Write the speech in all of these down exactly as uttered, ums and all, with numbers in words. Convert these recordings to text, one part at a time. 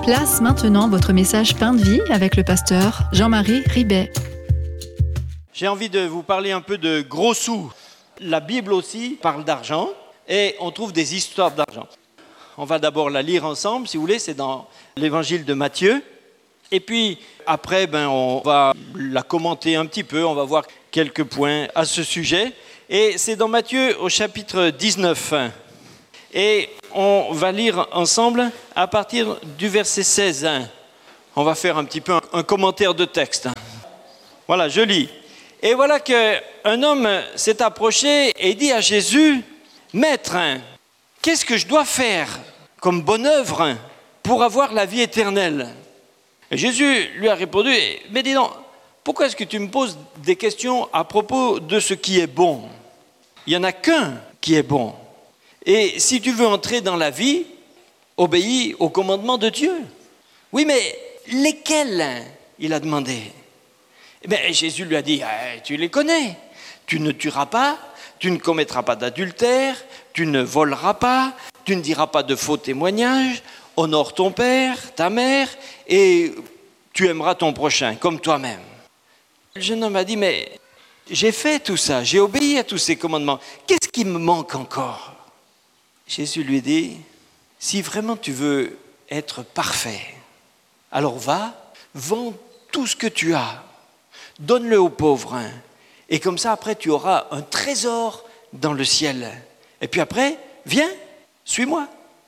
Place maintenant votre message Pain de vie avec le pasteur Jean-Marie Ribet. J'ai envie de vous parler un peu de gros sous. La Bible aussi parle d'argent et on trouve des histoires d'argent. On va d'abord la lire ensemble, si vous voulez, c'est dans l'évangile de Matthieu. Et puis après, ben, on va la commenter un petit peu, on va voir quelques points à ce sujet. Et c'est dans Matthieu au chapitre dix-neuf. Et on va lire ensemble à partir du verset seize. On va faire un petit peu un, un commentaire de texte. Voilà, je lis. Et voilà qu'un homme s'est approché et dit à Jésus, « Maître, qu'est-ce que je dois faire comme bonne œuvre pour avoir la vie éternelle ?» Et Jésus lui a répondu, « Mais dis donc, pourquoi est-ce que tu me poses des questions à propos de ce qui est bon ? Il n'y en a qu'un qui est bon. Et si tu veux entrer dans la vie, obéis au commandement de Dieu. » « Oui, mais lesquels ?» il a demandé. Eh bien, Jésus lui a dit, eh, « Tu les connais. Tu ne tueras pas, tu ne commettras pas d'adultère, tu ne voleras pas, tu ne diras pas de faux témoignages, honore ton père, ta mère, et tu aimeras ton prochain comme toi-même. » Le jeune homme a dit, « Mais j'ai fait tout ça, j'ai obéi à tous ces commandements. Qu'est-ce qui me manque encore ?» Jésus lui dit, « Si vraiment tu veux être parfait, alors va, vends tout ce que tu as, donne-le aux pauvres, hein, et comme ça après tu auras un trésor dans le ciel. Et puis après, viens, suis-moi. »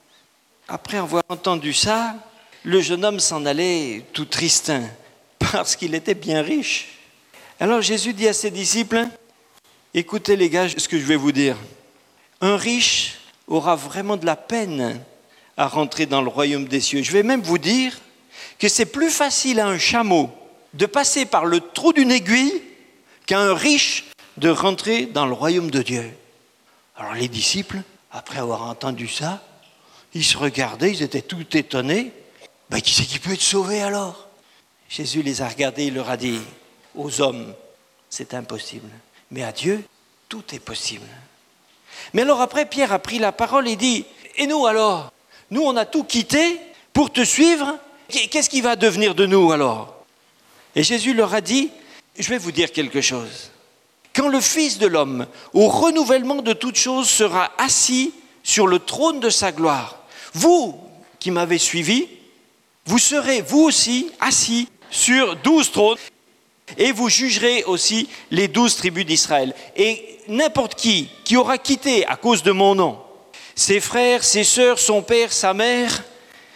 Après avoir entendu ça, le jeune homme s'en allait tout triste, hein, parce qu'il était bien riche. Alors Jésus dit à ses disciples, « Écoutez les gars, ce que je vais vous dire. Un riche aura vraiment de la peine à rentrer dans le royaume des cieux. Je vais même vous dire que c'est plus facile à un chameau de passer par le trou d'une aiguille qu'à un riche de rentrer dans le royaume de Dieu. » Alors les disciples, après avoir entendu ça, ils se regardaient, ils étaient tout étonnés. Ben, qui c'est qui peut être sauvé alors ? Jésus les a regardés, il leur a dit, aux hommes, c'est impossible, mais à Dieu, tout est possible. Mais alors après, Pierre a pris la parole et dit, et nous alors ? Nous, on a tout quitté pour te suivre. Qu'est-ce qui va devenir de nous alors ? Et Jésus leur a dit, je vais vous dire quelque chose. Quand le Fils de l'homme, au renouvellement de toutes choses, sera assis sur le trône de sa gloire, vous qui m'avez suivi, vous serez vous aussi assis sur douze trônes et vous jugerez aussi les douze tribus d'Israël. Et n'importe qui qui aura quitté à cause de mon nom, ses frères, ses sœurs, son père, sa mère,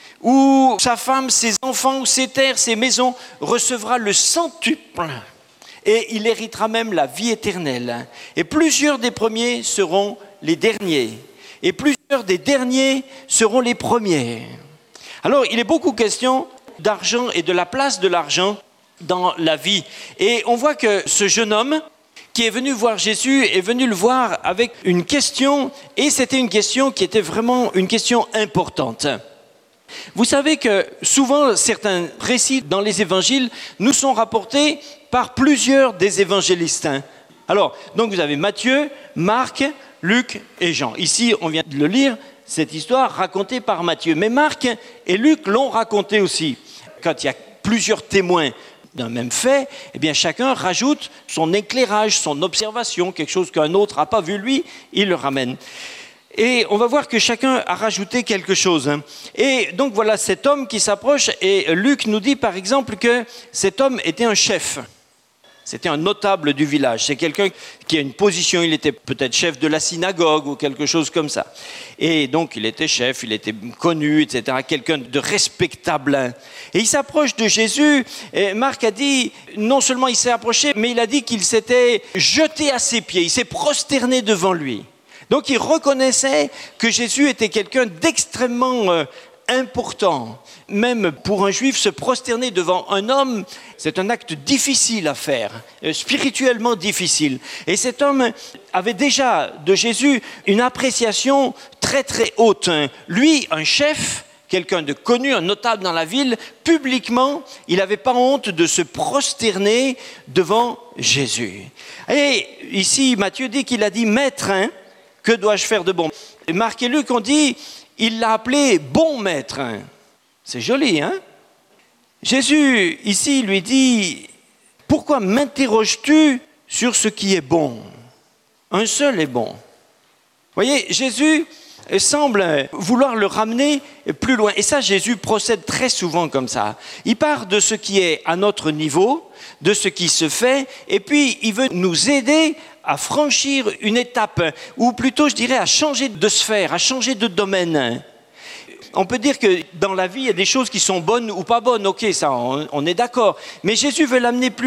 ou sa femme, ses enfants, ses terres, ses maisons, recevra le centuple et il héritera même la vie éternelle. Et plusieurs des premiers seront les derniers et plusieurs des derniers seront les premiers. Alors, il est beaucoup question d'argent et de la place de l'argent dans la vie. Et on voit que ce jeune homme qui est venu voir Jésus est venu le voir avec une question, et c'était une question qui était vraiment une question importante. Vous savez que souvent, certains récits dans les évangiles nous sont rapportés par plusieurs des évangélistes. Alors, donc vous avez Matthieu, Marc, Luc et Jean. Ici, on vient de le lire, cette histoire racontée par Matthieu. Mais Marc et Luc l'ont racontée aussi. Quand il y a plusieurs témoins d'un même fait, eh bien chacun rajoute son éclairage, son observation, quelque chose qu'un autre n'a pas vu lui, il le ramène. Et on va voir que chacun a rajouté quelque chose. Et donc voilà cet homme qui s'approche, et Luc nous dit par exemple que cet homme était un chef. C'était un notable du village. C'est quelqu'un qui a une position, il était peut-être chef de la synagogue ou quelque chose comme ça. Et donc il était chef, il était connu, et cetera. Quelqu'un de respectable. Et il s'approche de Jésus. Et Marc a dit, non seulement il s'est approché, mais il a dit qu'il s'était jeté à ses pieds. Il s'est prosterné devant lui. Donc il reconnaissait que Jésus était quelqu'un d'extrêmement euh, important. Même pour un juif, se prosterner devant un homme, c'est un acte difficile à faire, euh, spirituellement difficile. Et cet homme avait déjà de Jésus une appréciation très très haute. Lui, un chef, quelqu'un de connu, un notable dans la ville, publiquement, il n'avait pas honte de se prosterner devant Jésus. Et ici, Matthieu dit qu'il a dit « Maître, hein, que dois-je faire de bon ?» Marc et Luc ont dit, il l'a appelé « bon maître ». C'est joli, hein? Jésus, ici, lui dit, « Pourquoi m'interroges-tu sur ce qui est bon? Un seul est bon. » Vous voyez, Jésus semble vouloir le ramener plus loin. Et ça, Jésus procède très souvent comme ça. Il part de ce qui est à notre niveau, de ce qui se fait, et puis il veut nous aider à franchir une étape, ou plutôt, je dirais, à changer de sphère, à changer de domaine. On peut dire que dans la vie, il y a des choses qui sont bonnes ou pas bonnes. Ok, ça, on, on est d'accord. Mais Jésus veut l'amener plus